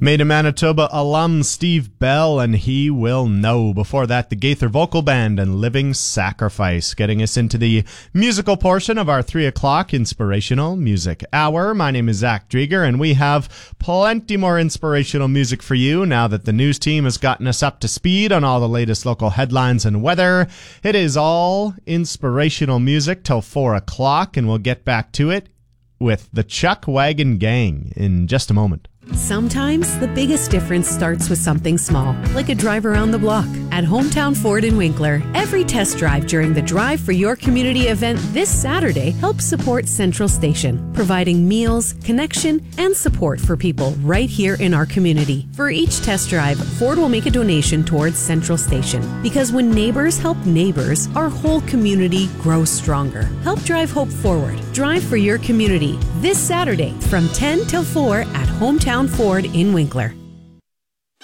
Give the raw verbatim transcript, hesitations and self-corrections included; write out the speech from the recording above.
Made in Manitoba alum Steve Bell and He Will Know. Before that, the Gaither Vocal Band and Living Sacrifice, getting us into the musical portion of our three o'clock Inspirational Music Hour. My name is Zach Drieger, and we have plenty more inspirational music for you now that the news team has gotten us up to speed on all the latest local headlines and weather. It is all inspirational music till four o'clock, and we'll get back to it with the Chuck Wagon Gang in just a moment. Sometimes the biggest difference starts with something small, like a drive around the block. At Hometown Ford in Winkler, every test drive during the Drive for Your Community event this Saturday helps support Central Station, providing meals, connection, and support for people right here in our community. For each test drive, Ford will make a donation towards Central Station, because when neighbors help neighbors, our whole community grows stronger. Help drive hope forward. Drive for Your Community this Saturday from ten till four at Hometown Ford in Winkler.